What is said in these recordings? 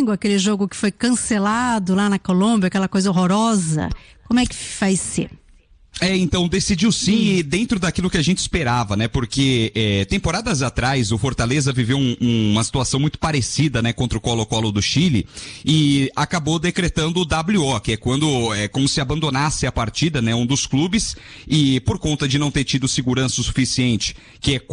Flamengo, aquele jogo que foi cancelado lá na Colômbia, aquela coisa horrorosa. Como é que vai ser? Então decidiu sim, e dentro daquilo que a gente esperava, né? Porque temporadas atrás o Fortaleza viveu uma situação muito parecida, né? Contra o Colo-Colo do Chile e acabou decretando o WO, que é quando é como se abandonasse a partida, né? Um dos clubes, e por conta de não ter tido segurança o suficiente, que é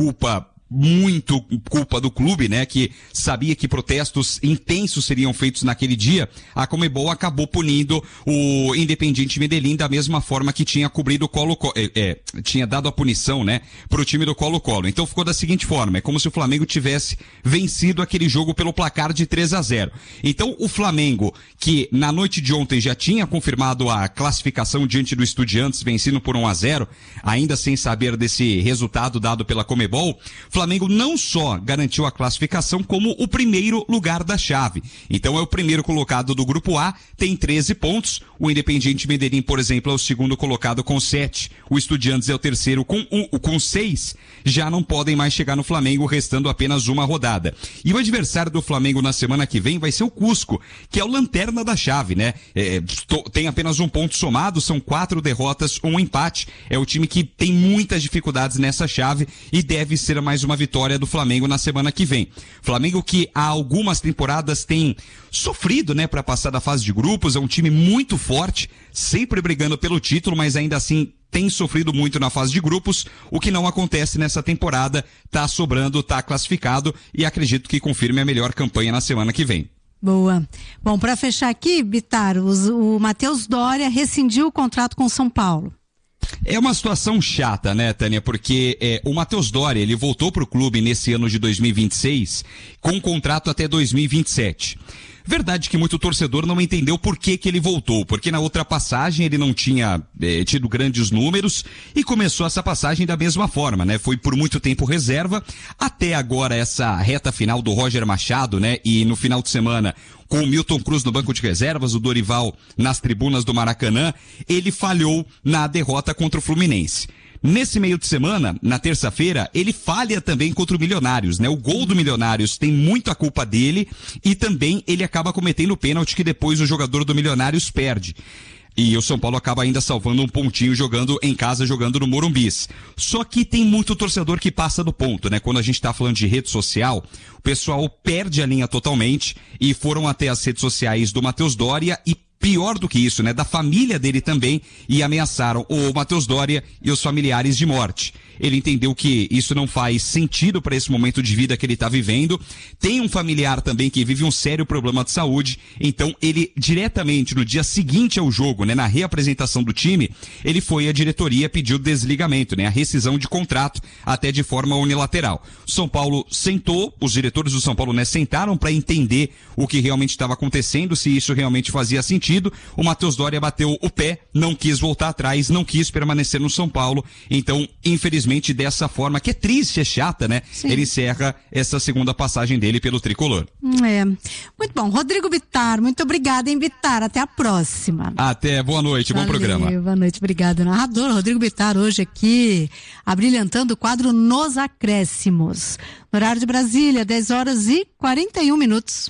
muito culpa do clube, né, que sabia que protestos intensos seriam feitos naquele dia, a Conmebol acabou punindo o Independiente Medellín da mesma forma que tinha cobrido o Colo-Colo, tinha dado a punição, né, pro time do Colo-Colo. Então ficou da seguinte forma, é como se o Flamengo tivesse vencido aquele jogo pelo placar de 3-0. Então o Flamengo, que na noite de ontem já tinha confirmado a classificação diante do Estudiantes, vencendo por 1-0, ainda sem saber desse resultado dado pela Conmebol, Flamengo não só garantiu a classificação, como o primeiro lugar da chave. Então é o primeiro colocado do Grupo A, tem 13 pontos. O Independiente Medellín, por exemplo, é o segundo colocado com 7. O Estudiantes é o terceiro com 6. Já não podem mais chegar no Flamengo, restando apenas uma rodada. E o adversário do Flamengo na semana que vem vai ser o Cusco, que é o lanterna da chave, né? Tem apenas um ponto somado, são 4 derrotas, 1 empate. É o time que tem muitas dificuldades nessa chave e deve ser mais uma vitória do Flamengo na semana que vem. Flamengo que há algumas temporadas tem sofrido, né, para passar da fase de grupos, é um time muito forte, sempre brigando pelo título, mas ainda assim tem sofrido muito na fase de grupos, o que não acontece nessa temporada, tá sobrando, tá classificado e acredito que confirme a melhor campanha na semana que vem. Boa. Bom, para fechar aqui, Bitar, o Matheus Doria rescindiu o contrato com o São Paulo. É uma situação chata, né, Tânia? Porque o Matheus Doria, ele voltou pro clube nesse ano de 2026 com um contrato até 2027. Verdade que muito torcedor não entendeu por que ele voltou, porque na outra passagem ele não tinha tido grandes números e começou essa passagem da mesma forma, né? Foi por muito tempo reserva, até agora essa reta final do Roger Machado, né? E no final de semana, com o Milton Cruz no banco de reservas, o Dorival nas tribunas do Maracanã, ele falhou na derrota contra o Fluminense. Nesse meio de semana, na terça-feira, ele falha também contra o Milionários, né? O gol do Milionários tem muito a culpa dele e também ele acaba cometendo o pênalti que depois o jogador do Milionários perde. E o São Paulo acaba ainda salvando um pontinho jogando em casa, jogando no Morumbis. Só que tem muito torcedor que passa do ponto, né? Quando a gente tá falando de rede social, o pessoal perde a linha totalmente e foram até as redes sociais do Matheus Doria e pior do que isso, né? Da família dele também e ameaçaram o Matheus Doria e os familiares de morte. Ele entendeu que isso não faz sentido para esse momento de vida que ele está vivendo. Tem um familiar também que vive um sério problema de saúde. Então ele diretamente no dia seguinte ao jogo, né, na reapresentação do time, ele foi à diretoria, pediu desligamento, né, a rescisão de contrato até de forma unilateral. O São Paulo sentou, os diretores do São Paulo, né, sentaram para entender o que realmente estava acontecendo, se isso realmente fazia sentido. O Matheus Doria bateu o pé, não quis voltar atrás, não quis permanecer no São Paulo. Então, infelizmente, dessa forma, que é triste, é chata, né? Sim. Ele encerra essa segunda passagem dele pelo tricolor. Muito bom. Rodrigo Bitar, muito obrigada, hein, Bitar? Até a próxima. Até, boa noite, bom programa. Boa noite, obrigado. Narrador Rodrigo Bitar, hoje aqui, abrilhantando o quadro Nos Acréscimos. No horário de Brasília, 10h41.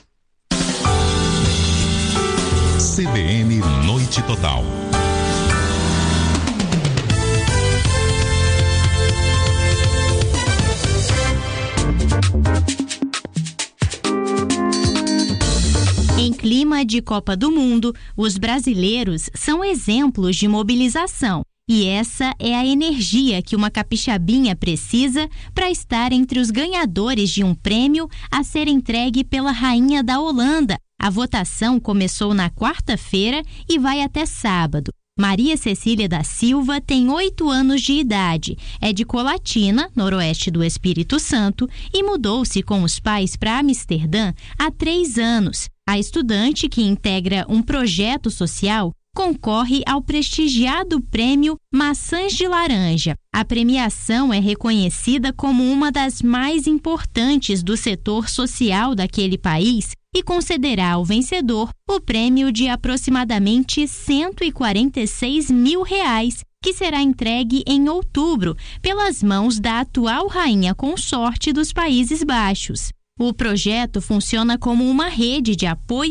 CBN Noite Total. Em clima de Copa do Mundo, os brasileiros são exemplos de mobilização. E essa é a energia que uma capixabinha precisa para estar entre os ganhadores de um prêmio a ser entregue pela Rainha da Holanda. A votação começou na quarta-feira e vai até sábado. Maria Cecília da Silva tem 8 anos de idade, é de Colatina, noroeste do Espírito Santo, e mudou-se com os pais para Amsterdã há 3 anos. A estudante, que integra um projeto social, concorre ao prestigiado prêmio Maçãs de Laranja. A premiação é reconhecida como uma das mais importantes do setor social daquele país e concederá ao vencedor o prêmio de aproximadamente R$146 mil, que será entregue em outubro pelas mãos da atual rainha consorte dos Países Baixos. O projeto funciona como uma rede de apoio